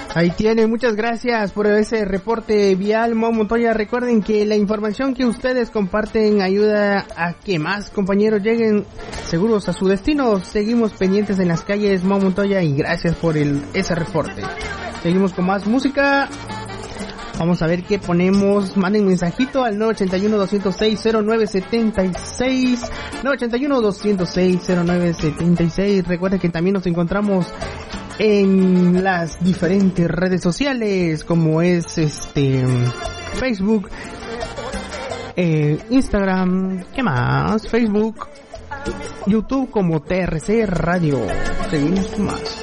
Ahí tiene, muchas gracias por ese reporte vial, Mau Montoya. Recuerden que la información que ustedes comparten ayuda a que más compañeros lleguen seguros a su destino. Seguimos pendientes en las calles, Mau Montoya, y gracias por ese reporte. Seguimos con más música. Vamos a ver qué ponemos. Manden mensajito al 981-206-0976. 981-206-0976. Recuerden que también nos encontramos en las diferentes redes sociales, como es Facebook, Instagram, ¿qué más? Facebook, YouTube como TRC Radio. Seguimos más.